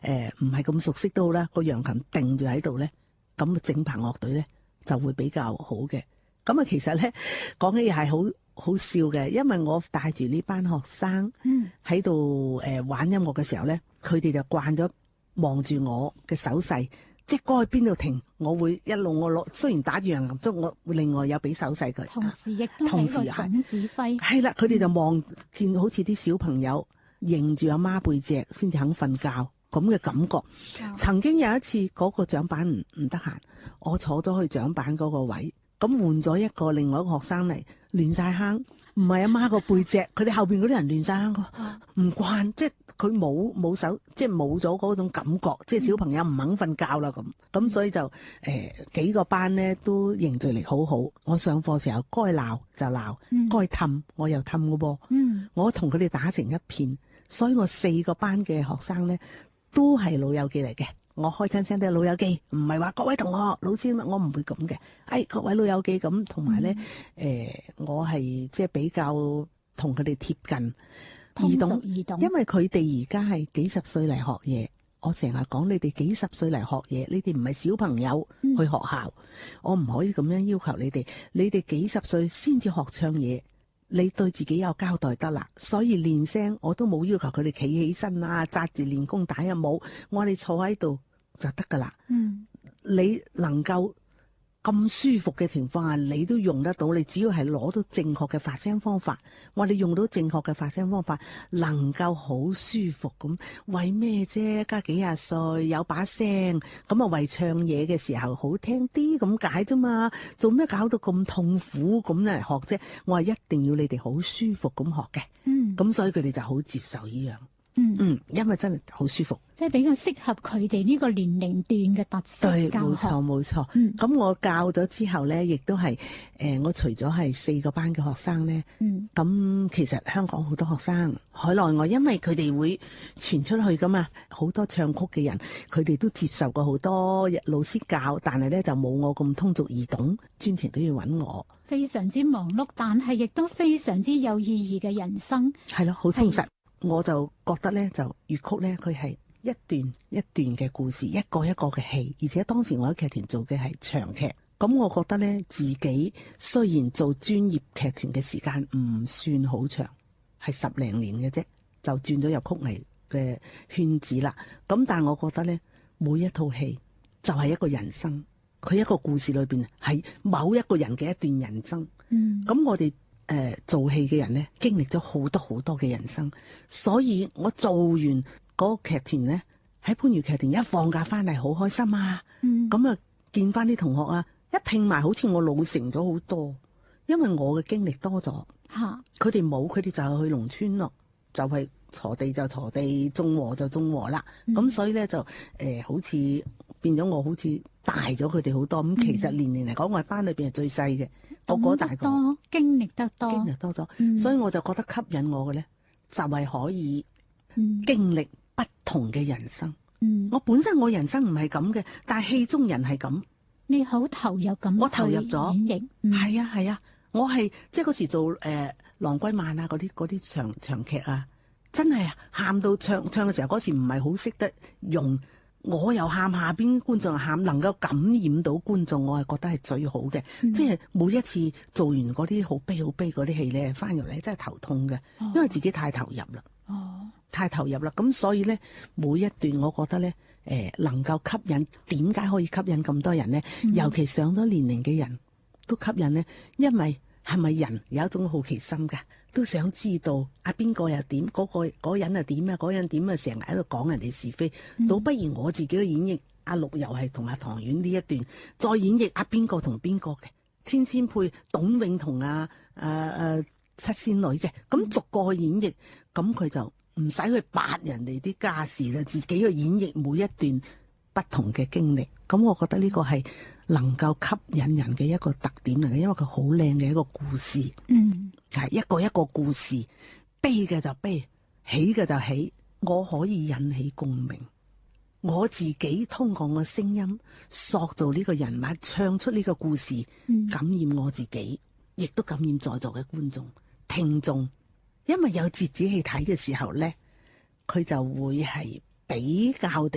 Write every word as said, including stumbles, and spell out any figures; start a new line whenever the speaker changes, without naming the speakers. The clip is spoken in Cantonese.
誒唔係咁熟悉都好啦，個揚琴定住喺度咧，咁整棚樂隊咧就會比較好嘅。咁啊，其實咧講起又係好好笑嘅，因為我帶住呢班學生喺度誒玩音樂嘅時候咧，佢哋就慣咗望住我嘅手勢，即係該去邊度停，我會一路我攞，雖然打住揚琴鐘，我會另外有俾手勢佢。
同時亦都係一個總指揮。
係啦，佢哋就望見好似啲小朋友認住阿媽背脊先至肯瞓覺咁嘅感覺。哦、曾經有一次嗰、嗰個掌板唔唔得閒，我坐咗去掌板嗰個位。咁換咗一個另外一個學生嚟，亂晒坑，唔係阿媽個背脊，佢哋後邊嗰啲人亂晒坑，唔慣，即係佢冇冇手，即係冇咗嗰種感覺，即係小朋友唔肯瞓覺啦咁，咁所以就誒、呃、幾個班咧都凝聚力好好。我上課時候該鬧就鬧，該氹我又氹嘅噃，嗯、我同佢哋打成一片，所以我四個班嘅學生咧都係老友記嚟嘅。我開親聲都係老友記，唔係話各位同學老師，我唔會咁嘅。哎，各位老友記咁，同埋咧，誒、嗯呃，我係即係比較同佢哋貼近，易懂易懂，因為佢哋而家係幾十歲嚟學嘢。我成日講你哋幾十歲嚟學嘢，你哋唔係小朋友去學校，嗯、我唔可以咁樣要求你哋。你哋幾十歲先至學唱嘢。你對自己有交代得啦，所以練聲我都冇要求佢哋企起身啊，紮住練功帶啊冇，我哋坐喺度就得噶啦。嗯，你能夠咁舒服嘅情況下，你都用得到。你只要係攞到正確嘅發聲方法，我哋用到正確嘅發聲方法，能夠好舒服咁，為咩啫？加幾廿歲有把聲，咁啊為唱嘢嘅時候好聽啲咁解啫嘛。做咩搞到咁痛苦咁嚟學啫？我話一定要你哋好舒服咁學嘅。嗯，咁所以佢哋就好接受呢樣。嗯嗯，因為真係好舒服，
即係比較適合佢哋呢個年齡段嘅特色教學。
對，冇錯冇錯。咁、嗯、我教咗之後咧，亦都係誒、呃，我除咗係四個班嘅學生咧，咁、嗯、其實香港好多學生海內外，因為佢哋會傳出去噶嘛，好多唱曲嘅人，佢哋都接受過好多老師教，但係咧就冇我咁通俗易懂，專程都要揾我。
非常之忙碌，但係亦都非常之有意義嘅人生，
係咯，好充實。我就覺得咧，就粵曲咧，佢係一段一段嘅故事，一個一個嘅戲，而且當時我喺劇團做嘅係長劇，咁我覺得咧，自己雖然做專業劇團嘅時間唔算好長，係十零年嘅啫，就轉咗入曲藝嘅圈子啦。咁但係我覺得咧，每一套戲就係一個人生，佢一個故事裏邊係某一個人嘅一段人生。嗯，咁我哋。誒、呃，做戲嘅人咧，經歷咗好多好多嘅人生，所以我做完嗰個劇團咧，喺番禺劇團一放假翻嚟，好開心啊！咁啊、嗯，見翻啲同學啊，一拼埋，好似我老成咗好多，因為我嘅經歷多咗。吓，佢哋冇，佢哋就係去農村咯，就係、是、鋤地就鋤地，種禾就種禾啦。咁、嗯、所以咧就誒、呃，好似變咗我好似大咗佢哋好多。咁、嗯、其實年齡嚟講，我係班裏邊係最細嘅。我嗰大個
多經歷得多，
經歷多咗，嗯、所以我就覺得吸引我嘅咧，就係、是、可以經歷不同嘅人生。嗯、我本身我人生唔係咁嘅，但係戲中人係咁。
你好投入咁，
我投入咗
演繹，係、
嗯、啊係啊，我係即係嗰時做誒《郎歸萬》啊，嗰啲嗰啲長長劇啊，真係喊到唱唱嘅時候，嗰時唔係好識得用。我又喊，下邊觀眾又喊，能夠感染到觀眾，我係覺得係最好嘅。嗯、即係每一次做完嗰啲好悲好悲嗰啲戲咧，翻入嚟真係頭痛嘅，哦、因為自己太投入啦，哦、太投入啦。咁所以咧，每一段我覺得咧，誒、呃、能夠吸引，點解可以吸引咁多人咧？嗯、尤其上咗年齡嘅人都吸引咧，因為係咪人有一種好奇心㗎？都想知道啊邊個又點，嗰、嗰個嗰人又點啊，嗰人點啊，成日喺度講人哋是非，嗯、倒不如我自己去演繹阿陸游係同阿唐婉呢一段，再演繹阿邊個同邊個嘅天仙配董永同阿誒誒七仙女嘅，咁逐個去演繹，咁佢就唔使去八人哋啲家事啦，自己去演繹每一段不同嘅經歷，咁我覺得呢個係能夠吸引人嘅一個特點嚟嘅，因為佢好靚嘅一個故事。嗯。係一個一個故事，悲嘅就悲，喜嘅就喜，我可以引起共鳴。我自己通過我聲音塑造呢個人物，唱出呢個故事，感染我自己，亦都感染在座嘅觀眾、聽眾。因為有折子戲睇嘅時候咧，佢就會係比較地。